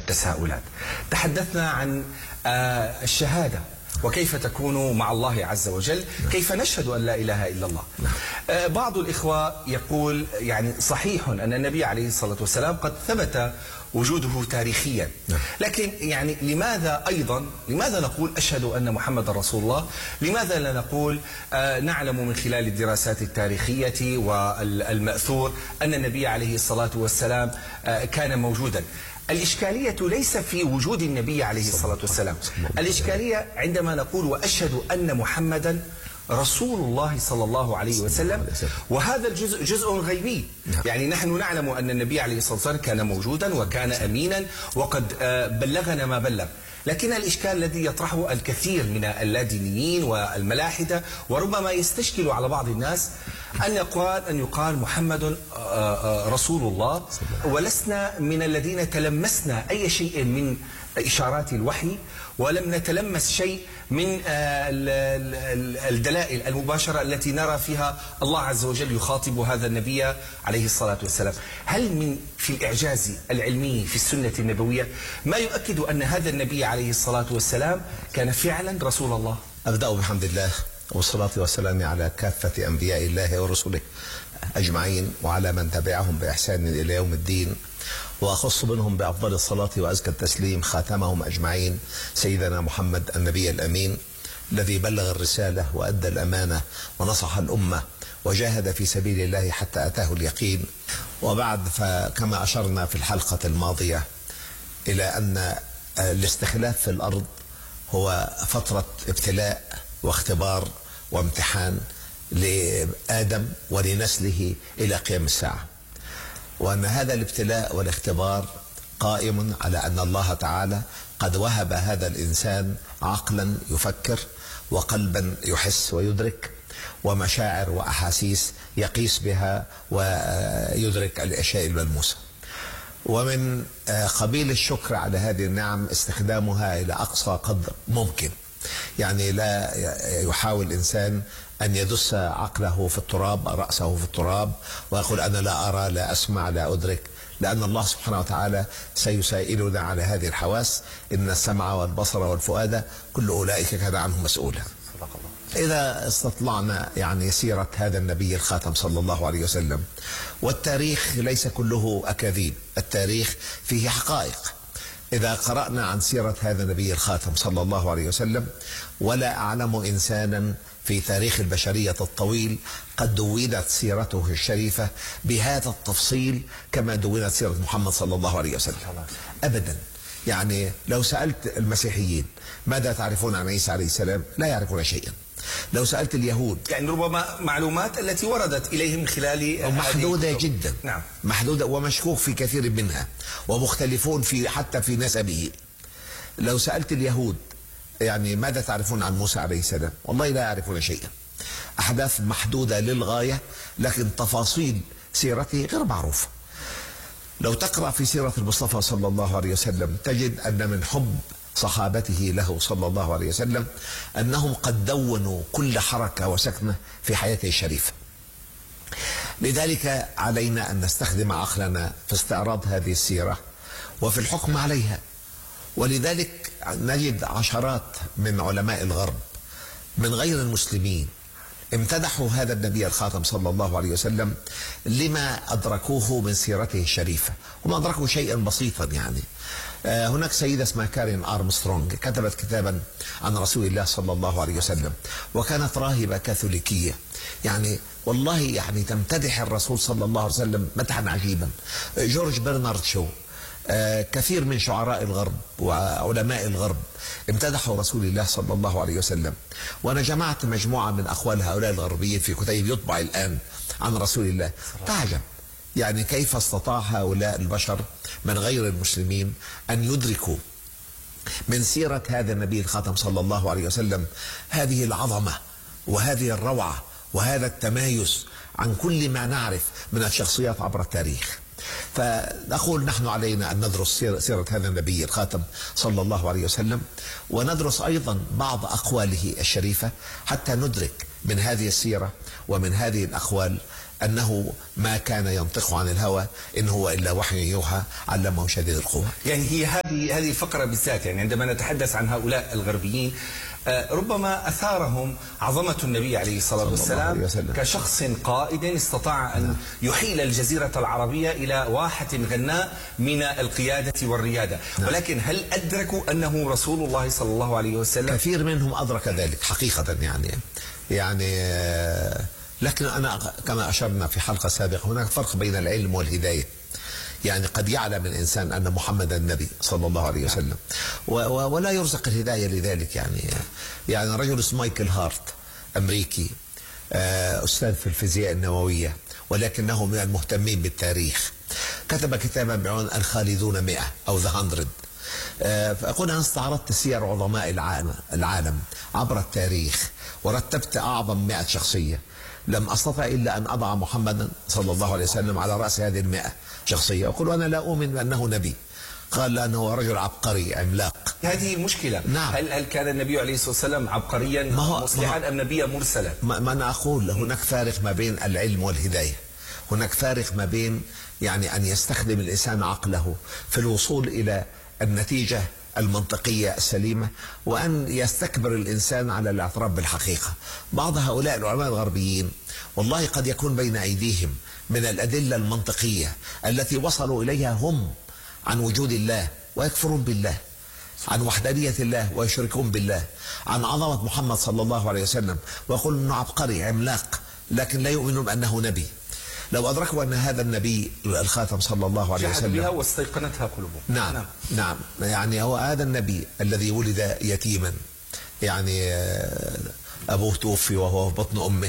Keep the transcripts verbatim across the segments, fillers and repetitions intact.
التساؤلات. تحدثنا عن الشهادة وكيف تكون مع الله عز وجل، كيف نشهد أن لا إله إلا الله. بعض الإخوة يقول يعني صحيح أن النبي عليه الصلاة والسلام قد ثبت وجوده تاريخيا، لكن يعني لماذا أيضا لماذا نقول أشهد أن محمد رسول الله؟ لماذا لا نقول آه نعلم من خلال الدراسات التاريخية والمأثور أن النبي عليه الصلاة والسلام آه كان موجودا؟ الإشكالية ليس في وجود النبي عليه الصلاة والسلام، الإشكالية عندما نقول وأشهد أن محمدا رسول الله صلى الله عليه وسلم، وهذا الجزء جزء غيبي. يعني نحن نعلم أن النبي عليه الصلاة والسلام كان موجودا وكان أمينا وقد بلغنا ما بلغ، لكن الإشكال الذي يطرحه الكثير من اللادينيين والملاحدة وربما يستشكل على بعض الناس أن يقال أن يقال محمد رسول الله، ولسنا من الذين تلمسنا أي شيء من إشارات الوحي، ولم نتلمس شيء من الدلائل المباشرة التي نرى فيها الله عز وجل يخاطب هذا النبي عليه الصلاة والسلام. هل من في الإعجاز العلمي في السنة النبوية ما يؤكد أن هذا النبي عليه الصلاة والسلام كان فعلا رسول الله؟ أبدأ بحمد الله والصلاة والسلام على كافة أنبياء الله ورسله أجمعين، وعلى من تبعهم بإحسان إلى يوم الدين، وأخص منهم بأفضل الصلاة وأزكى التسليم خاتمهم أجمعين سيدنا محمد النبي الأمين، الذي بلغ الرسالة وأدى الأمانة ونصح الأمة وجاهد في سبيل الله حتى أتاه اليقين. وبعد، فكما أشرنا في الحلقة الماضية إلى أن الاستخلاف في الأرض هو فترة ابتلاء واختبار وامتحان لآدم ولنسله إلى قيام الساعة، وأن هذا الابتلاء والاختبار قائم على أن الله تعالى قد وهب هذا الإنسان عقلا يفكر وقلبا يحس ويدرك ومشاعر وأحاسيس يقيس بها ويدرك الأشياء الملموسة. ومن قبيل الشكر على هذه النعم استخدامها إلى أقصى قدر ممكن. يعني لا يحاول الإنسان أن يدس عقله في التراب، رأسه في التراب، ويقول أنا لا أرى لا أسمع لا أدرك، لأن الله سبحانه وتعالى سيسائلنا على هذه الحواس. إن السمع والبصر والفؤاد كل أولئك كان عنه مسؤولا. إذا استطلعنا يعني سيرة هذا النبي الخاتم صلى الله عليه وسلم، والتاريخ ليس كله أكاذيب، التاريخ فيه حقائق. إذا قرأنا عن سيرة هذا النبي الخاتم صلى الله عليه وسلم، ولا أعلم إنسانا في تاريخ البشرية الطويل قد دونت سيرته الشريفة بهذا التفصيل كما دونت سيرة محمد صلى الله عليه وسلم أبدا. يعني لو سألت المسيحيين ماذا تعرفون عن عيسى عليه السلام لا يعرفون شيئا. لو سألت اليهود، يعني ربما معلومات التي وردت إليهم من خلال محدودة جدا. نعم. محدودة ومشكوك في كثير منها، ومختلفون في حتى في نسبه. لو سألت اليهود يعني ماذا تعرفون عن موسى عليه السلام، والله لا يعرفون شيئا. أحداث محدودة للغاية، لكن تفاصيل سيرته غير معروفة. لو تقرأ في سيرة المصطفى صلى الله عليه وسلم تجد أن من حب صحابته له صلى الله عليه وسلم أنهم قد دونوا كل حركة وسكنة في حياته الشريفة. لذلك علينا أن نستخدم عقلنا في استعراض هذه السيرة وفي الحكم عليها. ولذلك نجد عشرات من علماء الغرب من غير المسلمين امتدحوا هذا النبي الخاتم صلى الله عليه وسلم لما أدركوه من سيرته الشريفة، وما أدركوا شيئا بسيطا. يعني هناك سيدة اسمها كارين أرمسترونغ كتبت كتابا عن رسول الله صلى الله عليه وسلم، وكانت راهبة كاثوليكية. يعني والله يعني تمتدح الرسول صلى الله عليه وسلم مدحا عجيبا. جورج برنارد شو، كثير من شعراء الغرب وعلماء الغرب امتدحوا رسول الله صلى الله عليه وسلم. وأنا جمعت مجموعة من أقوال هؤلاء الغربيين في كتيب يطبع الآن عن رسول الله. تعجب يعني كيف استطاع هؤلاء البشر من غير المسلمين أن يدركوا من سيرة هذا النبي الخاتم صلى الله عليه وسلم هذه العظمة وهذه الروعة وهذا التمايز عن كل ما نعرف من الشخصيات عبر التاريخ. فنقول نحن علينا أن ندرس سيرة هذا النبي الخاتم صلى الله عليه وسلم، وندرس أيضا بعض أقواله الشريفة حتى ندرك من هذه السيرة ومن هذه الأقوال أنه ما كان ينطق عن الهوى إن هو إلا وحي يوحى علمه شديد القوى. يعني هي هذه هذه الفقرة بالذات، يعني عندما نتحدث عن هؤلاء الغربيين ربما أثارهم عظمة النبي عليه الصلاة والسلام كشخص قائد استطاع أن يحيل الجزيرة العربية إلى واحة غناء من القيادة والريادة. ولكن هل أدركوا أنه رسول الله صلى الله عليه وسلم؟ كثير منهم أدرك ذلك حقيقة. يعني يعني لكن أنا كما أشرنا في حلقة سابقة هناك فرق بين العلم والهداية. يعني قد يعلم الإنسان أن محمد النبي صلى الله عليه وسلم ولا يرزق الهداية لذلك. يعني يعني رجل اسمه مايكل هارت أمريكي أستاذ في الفيزياء النووية ولكنه من المهتمين بالتاريخ، كتب كتابا بعنوان الخالدون مئة أو ذا هندرد. فأقول أنا استعرضت سير عظماء العالم عبر التاريخ ورتبت أعظم مئة شخصية، لم أستطع إلا أن أضع محمدا صلى الله عليه وسلم على رأس هذه المئة شخصية. أقول أنا لا أؤمن بأنه نبي، قال لأنه رجل عبقري عملاق. هذه المشكلة. نعم. هل هل كان النبي عليه الصلاة والسلام عبقريا مصلحا أم نبيا مرسلا؟ ما, ما أنا أقول هناك فارق ما بين العلم والهداية. هناك فارق ما بين يعني أن يستخدم الإنسان عقله في الوصول إلى النتيجة المنطقية السليمة وأن يستكبر الإنسان على الاعتراف بالحقيقة. بعض هؤلاء العلماء الغربيين والله قد يكون بين أيديهم من الأدلة المنطقية التي وصلوا إليها هم عن وجود الله ويكفرون بالله، عن وحدانية الله ويشركون بالله، عن عظمة محمد صلى الله عليه وسلم ويقول أنه عبقري عملاق، لكن لا يؤمنون بأنه نبي. لو أدركوا أن هذا النبي الخاتم صلى الله عليه وسلم بها واستيقنتها قلوبهم. نعم نعم, نعم. يعني هو هذا النبي الذي ولد يتيما، يعني أبوه توفي وهو في بطن أمه،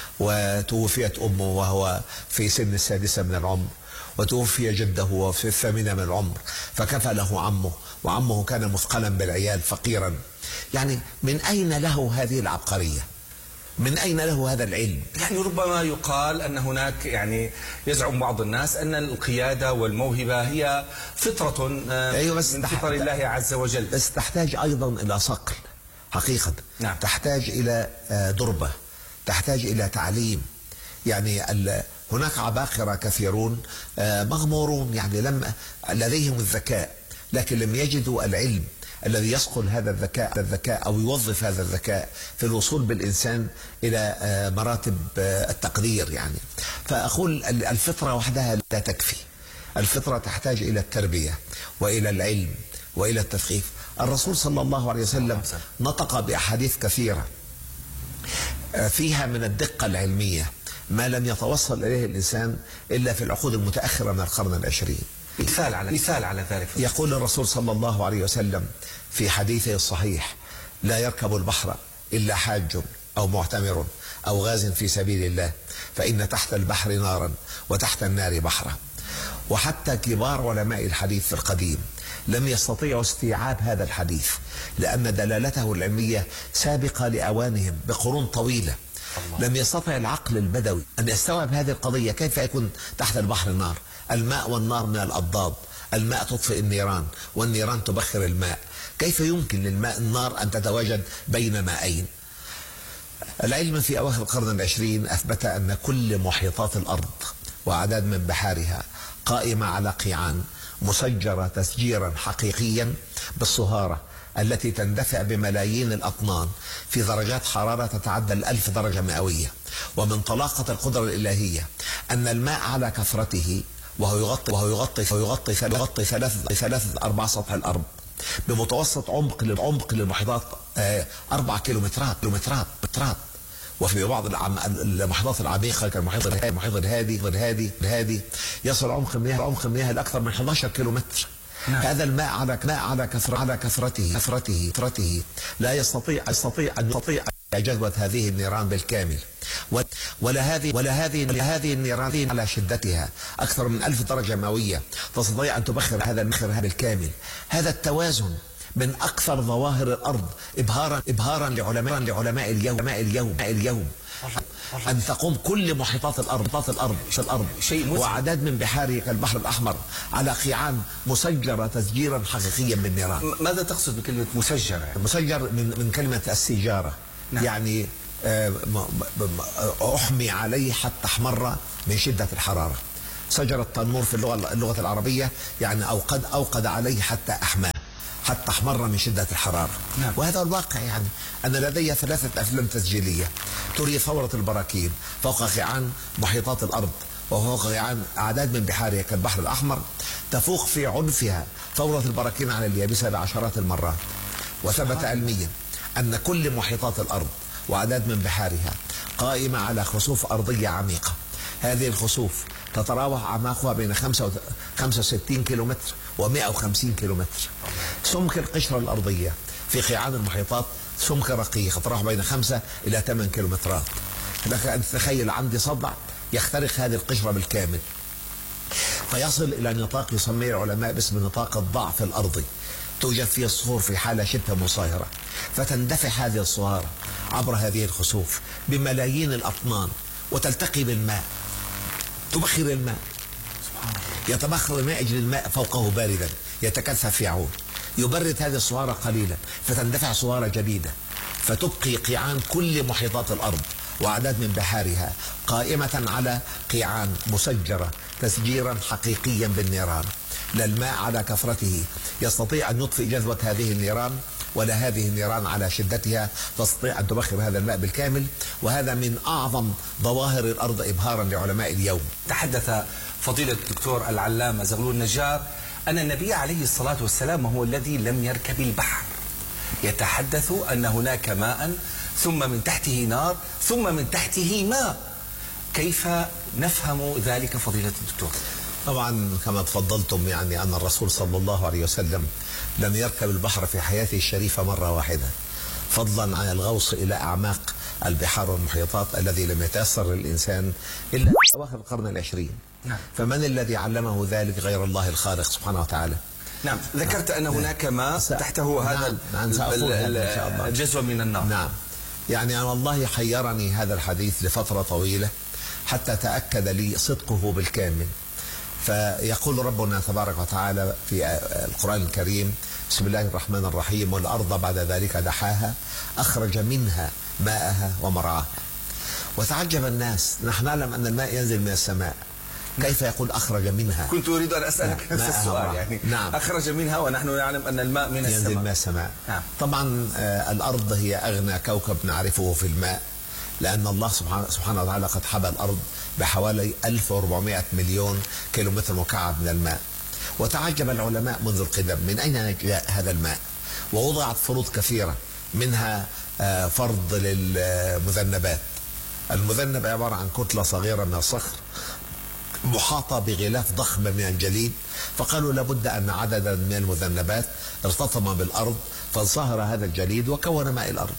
وتوفيت أمه وهو في سن السادسة من العمر، وتوفي جده وهو في الثامنة من العمر، فكفى له عمه، وعمه كان مثقلا بالعيال فقيرا. يعني من أين له هذه العبقرية؟ من أين له هذا العلم؟ يعني ربما يقال أن هناك، يعني يزعم بعض الناس أن القيادة والموهبة هي فطرة أيوة بس من فطر الله عز وجل، بس تحتاج أيضا إلى صقل حقيقة. نعم. تحتاج إلى دربة، تحتاج إلى تعليم. يعني هناك عباقرة كثيرون مغمورون، يعني لم لديهم الذكاء لكن لم يجدوا العلم الذي يصقل هذا الذكاء الذكاء أو يوظف هذا الذكاء في الوصول بالإنسان إلى مراتب التقدير. يعني فأقول الفطرة وحدها لا تكفي، الفطرة تحتاج إلى التربية وإلى العلم وإلى التثقيف. الرسول صلى الله عليه وسلم نطق بأحاديث كثيرة فيها من الدقة العلمية ما لم يتوصل إليه الإنسان إلا في العقود المتأخرة من القرن العشرين. مثال على مثال على ذلك، يقول الرسول صلى الله عليه وسلم في حديثه الصحيح: لا يركب البحر إلا حاج أو معتمر أو غاز في سبيل الله، فإن تحت البحر نارا وتحت النار بحرا. وحتى كبار علماء الحديث في القديم لم يستطيعوا استيعاب هذا الحديث لأن دلالته العلمية سابقة لأوانهم بقرون طويلة. الله. لم يستطع العقل البدوي أن يستوعب هذه القضية. كيف يكون تحت البحر نار؟ الماء والنار من الأضداد، الماء تطفئ النيران والنيران تبخر الماء، كيف يمكن للماء النار أن تتواجد بين ماءين؟ العلم في أواخر القرن العشرين أثبت أن كل محيطات الأرض وأعداد من بحارها قائمة على قيعان مسجرة تسجيرا حقيقيا بالصهارة التي تندفع بملايين الأطنان في درجات حرارة تتعدى الألف درجة مئوية. ومن طلاقة القدرة الإلهية أن الماء على كثرته وهو يغطي وهو يغطي ويغطي يغطي ثلاث ثلاث أرباع سطح الأرض بمتوسط عمق للعمق للمحيطات أربع كيلومترات كيلومترات مترات. وفي بعض المحيطات العميقة كالمحيط المحيط الهادي الهادي الهادي يصل عمق المياه عمق المياه لأكثر من إحدى عشر كيلومتر. نعم. هذا الماء على ماء على كثرة على كثرته كثرته كثرته لا يستطيع يستطيع أن يستطيع جذبة هذه النيران بالكامل، ولا هذه ولا هذه ولا هذه النيران على شدتها أكثر من ألف درجة مئوية تستطيع أن تبخر هذا المخر بالكامل. هذا التوازن من أكثر ظواهر الأرض إبهارا إبهارا لعلماء لعلماء اليوم اليوم اليوم أن تقوم كل محيطات الأرض محيطات الأرض في الأرض شيء وأعداد من بحاره كالبحر الأحمر على قيعان مسجرة تسجيرا حقيقيا بالنيران. ماذا تقصد بكلمة مسجرة؟ مسجر من من كلمة السجارة. نعم. يعني أحمي عليه حتى احمر من شدة الحرارة. شجرة التنور في اللغة اللغة العربية يعني أوقد أوقد عليه حتى أحماه، حتى احمر من شدة الحرارة. نعم. وهذا الواقع. يعني أنا لدي ثلاثة أفلام تسجيلية تري ثورة البراكين فوق قيعان محيطات الأرض وفوق قيعان أعداد من بحارها كالبحر الأحمر تفوق في عنفها ثورة البراكين على اليابسة بعشرات المرات. وثبت علميا أن كل محيطات الأرض وأعداد من بحارها قائمة على خسوف أرضية عميقة. هذه الخسوف تتراوح أعماقها بين خمسة وستين كيلومتر ومئة وخمسين كيلومتر. سمك القشرة الأرضية في قيعان المحيطات سمك رقيق يتراوح بين خمسة إلى ثمانية كيلومترات. لك أن تتخيل عندي صدع يخترق هذه القشرة بالكامل فيصل إلى نطاق يسميه العلماء باسم نطاق الضعف الأرضي. توجد فيه الصخور في حالة شبه مصاهرة، فتندفع هذه الصهارة عبر هذه الخسوف بملايين الأطنان وتلتقي بالماء، تبخر الماء، يتبخر الماء يجري الماء فوقه باردا يتكثف يعود، يبرد هذه الصهارة قليلا فتندفع صهارة جديدة فتبقي قيعان كل محيطات الأرض وأعداد من بحارها قائمة على قيعان مسجرة تسجيرا حقيقيا بالنيران. لا الماء على كثرته يستطيع أن يطفئ جذوة هذه النيران، ولا هذه النيران على شدتها تستطيع أن تبخر هذا الماء بالكامل. وهذا من أعظم ظواهر الأرض إبهارا لعلماء اليوم. تحدث فضيلة الدكتور العلامة زغلول نجار أن النبي عليه الصلاة والسلام هو الذي لم يركب البحر، يتحدث أن هناك ماء ثم من تحته نار ثم من تحته ماء. كيف نفهم ذلك فضيلة الدكتور؟ طبعا كما تفضلتم يعني أن الرسول صلى الله عليه وسلم لم يركب البحر في حياته الشريفة مرة واحدة، فضلا عن الغوص إلى أعماق البحار والمحيطات الذي لم يتيسر للإنسان إلا في أواخر القرن العشرين. نعم. فمن الذي علمه ذلك غير الله الخالق سبحانه وتعالى؟ نعم. ذكرت أن هناك ماء تحته هذا الجزوة من النار. نعم. يعني أنا والله حيرني هذا الحديث لفترة طويلة حتى تأكد لي صدقه بالكامل. فيقول ربنا تبارك وتعالى في القرآن الكريم: بسم الله الرحمن الرحيم، والأرض بعد ذلك دحاها أخرج منها ماءها ومرعاها. وتعجب الناس، نحن نعلم أن الماء ينزل من السماء، كيف يقول أخرج منها؟ كنت أريد أن أسألك نفس السؤال. يعني نعم. أخرج منها ونحن نعلم أن الماء من السماء، ينزل من السماء. نعم. طبعا الأرض هي أغنى كوكب نعرفه في الماء، لأن الله سبحانه, سبحانه وتعالى قد حبى الأرض بحوالي ألف وأربعمائة مليون كيلومتر مكعب من الماء. وتعجب العلماء منذ القدم من أين جاء هذا الماء، ووضعت فروض كثيرة منها فرض للمذنبات. المذنب عبارة عن كتلة صغيرة من الصخر محاطة بغلاف ضخم من الجليد، فقالوا لابد أن عددا من المذنبات ارتطم بالأرض فانصهر هذا الجليد وكون ماء الأرض.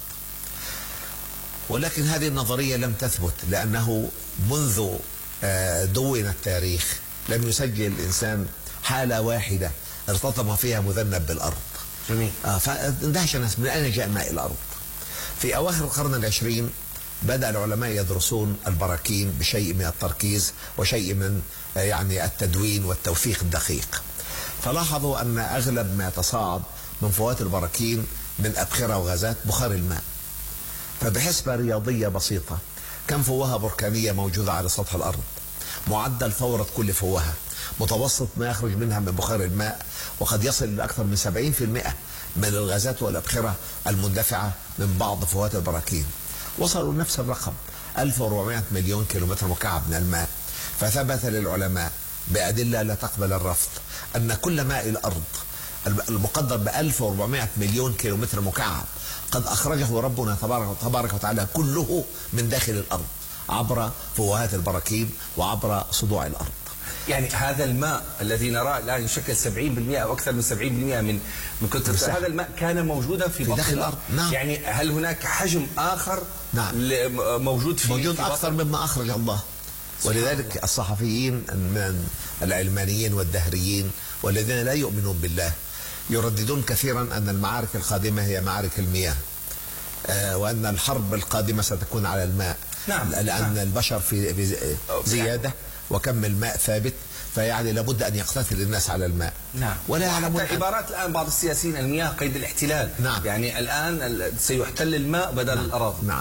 ولكن هذه النظرية لم تثبت، لأنه منذ دون التاريخ لم يسجل الإنسان حالة واحدة ارتطم فيها مذنب بالأرض. جميل. فاندهش الناس من أين جاء ماء الأرض. في أواخر القرن العشرين بدأ العلماء يدرسون البراكين بشيء من التركيز وشيء من يعني التدوين والتوثيق الدقيق، فلاحظوا أن أغلب ما يتصاعد من فوات البراكين من أبخرة وغازات بخار الماء. فبحسبة رياضية بسيطة، كم فوهة بركانية موجودة على سطح الأرض، معدل فورة كل فوهة، متوسط ما يخرج منها من بخار الماء، وقد يصل لأكثر من سبعين بالمئة من الغازات والأبخرة المندفعة من بعض فوهات البراكين. وصلوا نفس الرقم ألف وأربعمائة مليون كيلومتر مكعب من الماء. فثبت للعلماء بأدلة لا تقبل الرفض أن كل ماء الأرض المقدر ب ألف وأربعمائة مليون كيلومتر مكعب قد أخرجه ربنا تبارك وتعالى كله من داخل الأرض عبر فوهات البراكين وعبر صدوع الأرض. يعني هذا الماء الذي نراه الآن يشكل سبعين بالمئة أو أكثر من سبعين بالمئة من من كتلة هذا الماء كان موجودا في, في داخل الأرض. نعم. يعني هل هناك حجم آخر نعم. موجود في موجود في أكثر مما أخرج الله. ولذلك الصحفيين من العلمانيين والدهريين والذين لا يؤمنون بالله يرددون كثيرا أن المعارك القادمة هي معارك المياه، آه وأن الحرب القادمة ستكون على الماء. نعم. لأن نعم. البشر في زيادة وكم الماء ثابت، فيعني لابد أن يقتتل الناس على الماء. نعم. ولا يعلمون عبارات الآن بعض السياسيين المياه قيد الاحتلال. نعم. يعني الآن سيحتل الماء بدل نعم. الأراضي. نعم.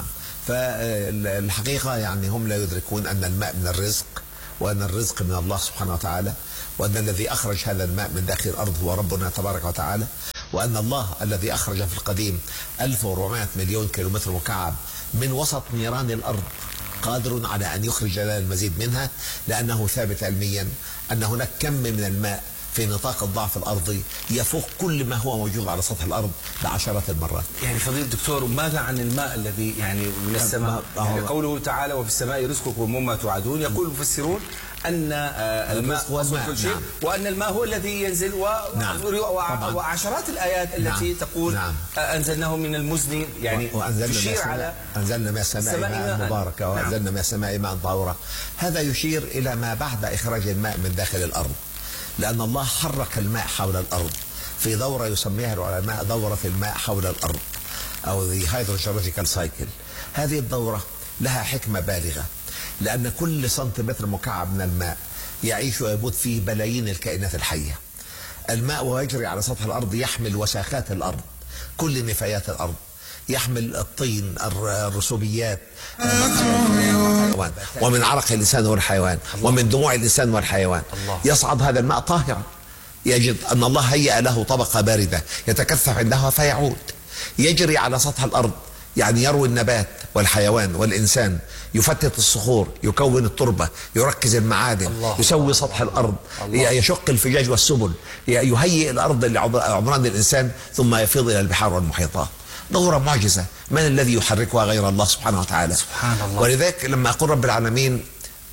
فالحقيقة يعني هم لا يدركون أن الماء من الرزق، وأن الرزق من الله سبحانه وتعالى، وأن الذي أخرج هذا الماء من داخل الأرض هو ربنا تبارك وتعالى، وأن الله الذي أخرج في القديم ألف وأربعمائة مليون كيلومتر مكعب من وسط نيران الأرض قادر على أن يخرج لنا المزيد منها، لأنه ثابت علميا أن هناك كم من الماء في نطاق الضعف الأرضي يفوق كل ما هو موجود على سطح الأرض بعشرات المرات. يعني فضيلة الدكتور، ماذا عن الماء الذي يعني من السماء؟ يعني قوله تعالى وفي السماء رزقكم وما توعدون، يقول المفسرون أن الماء أصل كل شيء، نعم. وأن الماء هو الذي ينزل و... نعم. وعشرات الآيات التي نعم. تقول نعم. أنزلناه من المزن، يعني تشير على أنزلنا من السماء ماء مباركة وأنزلنا من السماء ماء طهورا. هذا يشير إلى ما بعد إخراج الماء من داخل الأرض، لأن الله حرك الماء حول الأرض في دورة يسميها العلماء دورة الماء حول الأرض أو the hydrogeological cycle. هذه الدورة لها حكمة بالغة، لأن كل سنتيمتر مكعب من الماء يعيش ويموت فيه بلايين الكائنات الحية. الماء ويجري على سطح الأرض يحمل وساخات الأرض، كل نفايات الأرض، يحمل الطين، الرسوبيات، ومن عرق الإنسان والحيوان، ومن دموع الإنسان والحيوان. يصعد هذا الماء طاهرا، يجد أن الله هيأ له طبقة باردة يتكثف عندها فيعود، يجري على سطح الأرض، يعني يروي النبات والحيوان والإنسان، يفتت الصخور، يكون التربة، يركز المعادن، الله يسوي الله سطح الأرض، الله يشق الفجاج والسبل، يهيئ الأرض لعمران الإنسان، ثم يفيض إلى البحار والمحيطات. دورة معجزة، من الذي يحركها غير الله سبحانه وتعالى؟ سبحان الله. ولذلك لما يقول رب العالمين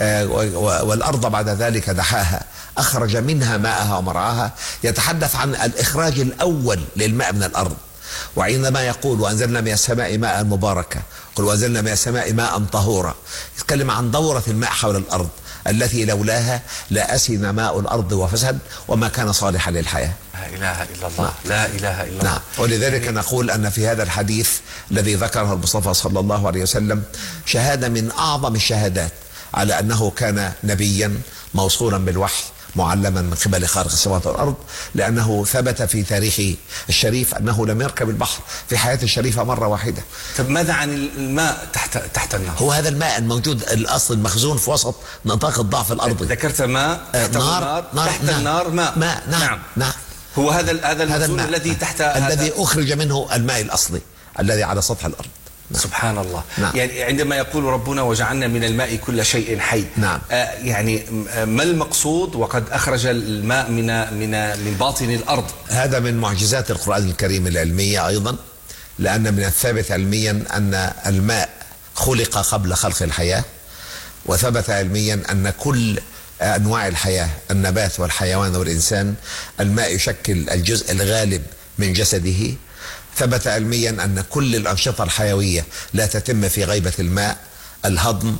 والأرض بعد ذلك دحاها أخرج منها ماءها ومرعاها، يتحدث عن الإخراج الأول للماء من الأرض. وعندما يقول وأنزلنا من السماء ماء مباركة، قل وأنزلنا من السماء ماء طهورا، يتكلم عن دورة الماء حول الأرض التي لولاها لأسن ماء الأرض وفسد وما كان صالحا للحياة. لا إله إلا الله. نعم. لا إله إلا الله. نعم. ولذلك نقول أن في هذا الحديث الذي ذكره المصطفى صلى الله عليه وسلم شهادة من أعظم الشهادات على أنه كان نبيا موصولا بالوحي معلما من قبل خالق السماوات والأرض، لأنه ثبت في تاريخه الشريف أنه لم يركب البحر في حياته الشريفة مرة واحدة. طب ماذا عن الماء تحت تحت النار؟ هو هذا الماء الموجود الأصل المخزون في وسط نطاق الضعف الأرضي. ذكرت ماء تحت نار النار، نار تحت نار النار ماء ماء نعم نعم, نعم. هو هذا هذا المخزون الذي تحت الذي أخرج منه الماء الأصلي الذي على سطح الأرض. نعم. سبحان الله. نعم. يعني عندما يقول ربنا وجعلنا من الماء كل شيء حي، نعم. آه يعني ما المقصود وقد أخرج الماء من من من باطن الأرض؟ هذا من معجزات القرآن الكريم العلمية أيضا، لأن من الثابت علميا أن الماء خلق قبل خلق الحياة، وثبت علميا أن كل أنواع الحياة النبات والحيوان والإنسان الماء يشكل الجزء الغالب من جسده. ثبت علميا أن كل الأنشطة الحيوية لا تتم في غيبة الماء، الهضم،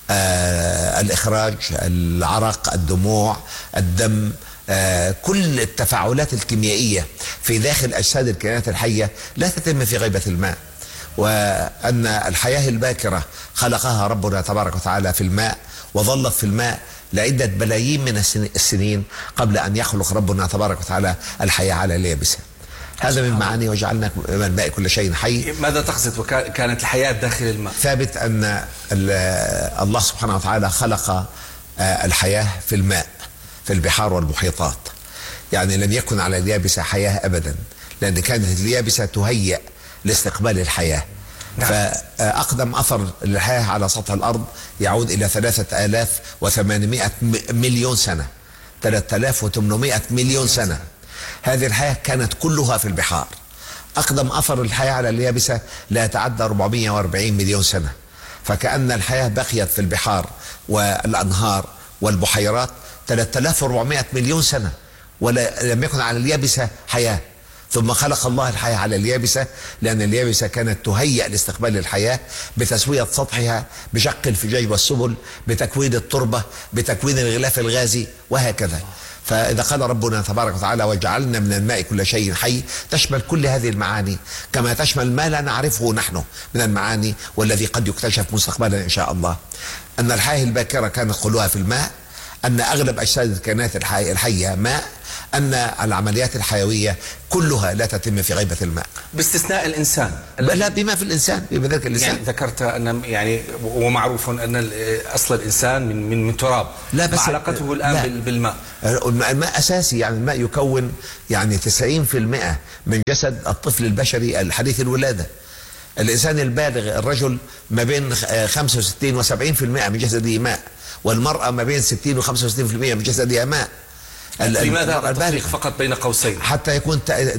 آه، الإخراج، العرق، الدموع، الدم، آه، كل التفاعلات الكيميائية في داخل أجساد الكائنات الحية لا تتم في غيبة الماء. وأن الحياة الباكرة خلقها ربنا تبارك وتعالى في الماء، وظلت في الماء لعدة بلايين من السنين قبل أن يخلق ربنا تبارك وتعالى الحياة على اليابسة. هذا من معاني وجعلنا من الماء كل شيء حي. ماذا تقصد وكانت الحياة داخل الماء؟ ثابت أن الله سبحانه وتعالى خلق الحياة في الماء في البحار والمحيطات، يعني لم يكن على اليابسة حياة أبدا، لأن كانت اليابسة تهيأ لاستقبال الحياة. نعم. فأقدم أثر للحياة على سطح الأرض يعود إلى ثلاثة آلاف وثمانمائة مليون سنة، ثلاثة آلاف وثمانمائة مليون سنة. هذه الحياة كانت كلها في البحار. أقدم أثر الحياة على اليابسة لا يتعدى أربعمائة وأربعين مليون سنة، فكأن الحياة بقيت في البحار والأنهار والبحيرات ثلاثة آلاف وأربعمائة مليون سنة، ولم يكن على اليابسة حياة. ثم خلق الله الحياة على اليابسة، لأن اليابسة كانت تهيأ لاستقبال الحياة بتسوية سطحها، بشق الفجاج والسبل، بتكوين التربة، بتكوين الغلاف الغازي، وهكذا. فإذا قال ربنا تبارك وتعالى وجعلنا من الماء كل شيء حي، تشمل كل هذه المعاني، كما تشمل ما لا نعرفه نحن من المعاني والذي قد يكتشف مستقبلا إن شاء الله. أن الحياة الباكرة كانت كلها في الماء، أن أغلب أجساد الكائنات الحية ماء، أن العمليات الحيوية كلها لا تتم في غيبة الماء باستثناء الإنسان. لا، بما في الإنسان، بذلك الإنسان. يعني ذكرت أن يعني ومعروف أن أصل الإنسان من من من تراب. لا، بس علاقته الآن لا. بالماء. الماء أساسي، يعني الماء يكون يعني تسعين بالمئة من جسد الطفل البشري الحديث الولادة. الإنسان البالغ الرجل ما بين خمسة وستين وسبعين بالمئة من جسده ماء، والمرأة ما بين ستين وخمسة وستين بالمئة من جسدها ماء. لماذا التفريق فقط بين قوسين؟ حتى يكون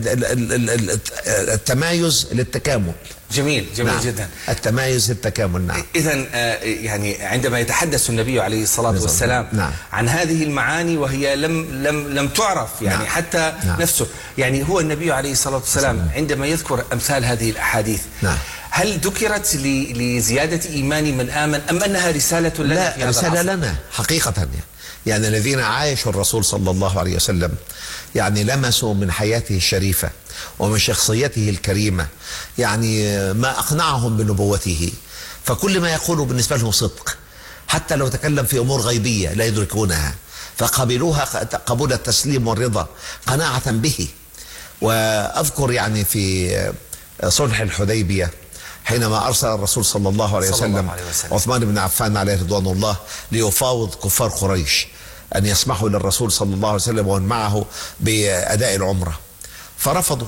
التمايز للتكامل. جميل جميل نعم. جدا. التمايز للتكامل. نعم. إذا يعني عندما يتحدث النبي عليه الصلاة والسلام نعم. عن هذه المعاني وهي لم لم لم تعرف يعني نعم. حتى نعم. نفسه، يعني هو النبي عليه الصلاة والسلام نعم. عندما يذكر أمثال هذه الأحاديث نعم. هل ذكرت لزيادة إيمان من آمن أم أنها رسالة لنا؟ لا، رسالة لنا حقيقة. يعني يعني الذين عايشوا الرسول صلى الله عليه وسلم يعني لمسوا من حياته الشريفة ومن شخصيته الكريمة يعني ما أقنعهم بنبوته، فكل ما يقوله بالنسبة لهم صدق، حتى لو تكلم في أمور غيبية لا يدركونها فقبلوها قبول التسليم والرضا قناعة به. وأذكر يعني في صلح الحديبية حينما أرسل الرسول صلى الله عليه وسلم, الله عليه وسلم عثمان بن عفان عليه رضوان الله ليفاوض كفار قريش أن يسمحوا للرسول صلى الله عليه وسلم ومن معه بأداء العمرة، فرفضوا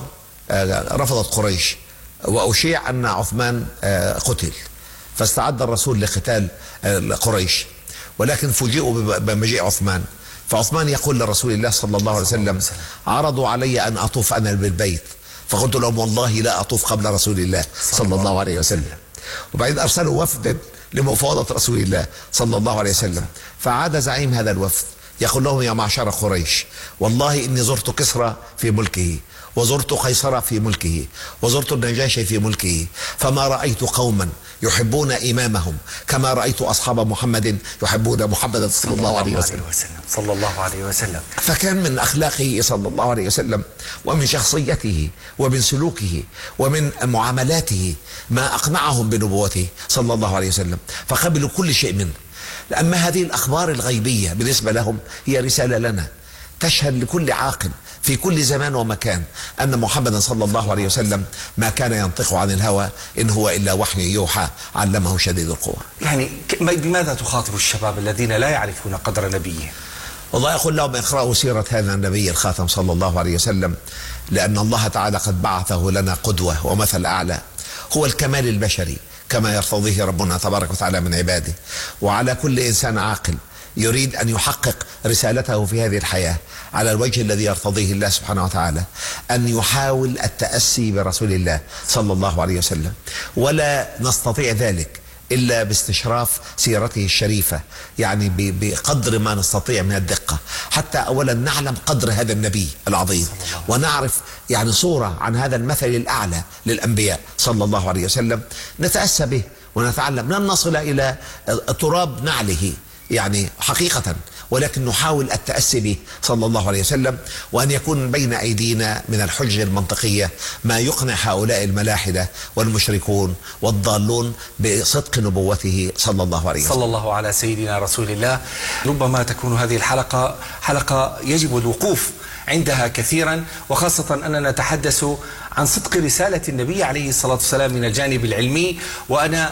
رفضت قريش، وأشيع أن عثمان قتل، فاستعد الرسول لقتال قريش، ولكن فوجئوا بمجيء عثمان. فعثمان يقول لرسول الله صلى الله عليه وسلم: عرضوا علي أن أطوف أنا بالبيت، فقلت لهم: والله لا أطوف قبل رسول الله صلى الله عليه وسلم. وبعدين أرسلوا وفدا لمفاوضة رسول الله صلى الله عليه وسلم، فعاد زعيم هذا الوفد يقول لهم: يا معشر قريش، والله إني زرت كسرى في ملكه، وزرت قيصر في ملكه، وزرت النجاشي في ملكه، فما رأيت قوما يحبون إمامهم كما رأيت أصحاب محمد يحبون محمدا صلى الله عليه وسلم صلى الله عليه وسلم. فكان من أخلاقه صلى الله عليه وسلم ومن شخصيته ومن سلوكه ومن معاملاته ما أقنعهم بنبوته صلى الله عليه وسلم، فقبلوا كل شيء منه. أما هذه الأخبار الغيبية بالنسبة لهم هي رسالة لنا تشهد لكل عاقل في كل زمان ومكان أن محمدا صلى الله عليه وسلم ما كان ينطق عن الهوى إن هو إلا وحي يوحى علمه شديد القوى. يعني بماذا تخاطب الشباب الذين لا يعرفون قدر نبيه؟ والله أقول لهم: اقرأوا سيرة هذا النبي الخاتم صلى الله عليه وسلم، لأن الله تعالى قد بعثه لنا قدوة ومثل أعلى، هو الكمال البشري كما يرتضيه ربنا تبارك وتعالى من عباده. وعلى كل إنسان عاقل يريد أن يحقق رسالته في هذه الحياة على الوجه الذي يرتضيه الله سبحانه وتعالى أن يحاول التأسي برسول الله صلى الله عليه وسلم، ولا نستطيع ذلك إلا باستشراف سيرته الشريفة، يعني بقدر ما نستطيع من الدقة، حتى أولا نعلم قدر هذا النبي العظيم، ونعرف يعني صورة عن هذا المثل الأعلى للأنبياء صلى الله عليه وسلم، نتأسى به ونتعلم، لن نصل إلى تراب نعله يعني حقيقة، ولكن نحاول التأسي به صلى الله عليه وسلم، وأن يكون بين أيدينا من الحجة المنطقية ما يقنع هؤلاء الملاحدة والمشركون والضالون بصدق نبوته صلى الله عليه وسلم. صلى الله على سيدنا رسول الله. ربما تكون هذه الحلقة حلقة يجب الوقوف عندها كثيرا، وخاصة أننا نتحدث عن صدق رسالة النبي عليه الصلاة والسلام من الجانب العلمي، وأنا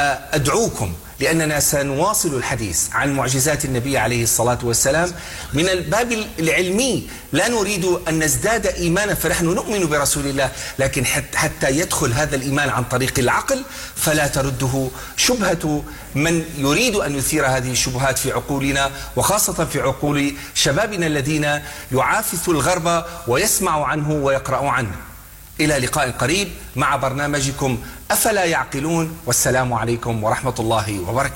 أدعوكم لأننا سنواصل الحديث عن معجزات النبي عليه الصلاة والسلام من الباب العلمي، لا نريد أن نزداد إيمانا، فنحن نؤمن برسول الله، لكن حتى يدخل هذا الإيمان عن طريق العقل فلا ترده شبهة من يريد أن يثير هذه الشبهات في عقولنا، وخاصة في عقول شبابنا الذين يعافث الغرب ويسمع عنه ويقرأ عنه. إلى لقاء قريب مع برنامجكم أفلا يعقلون، والسلام عليكم ورحمة الله وبركاته.